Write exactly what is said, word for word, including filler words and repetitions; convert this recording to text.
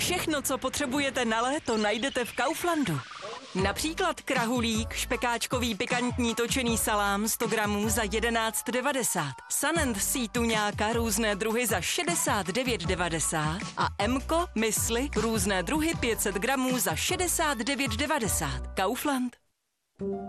Všechno, co potřebujete na léto, najdete v Kauflandu. Například krahulík, špekáčkový pikantní točený salám sto gramů za jedenáct devadesát, Sun and Sea tuňáka různé druhy za šedesát devět devadesát a Emko, mysli, různé druhy pět set gramů za šedesát devět devadesát. Kaufland.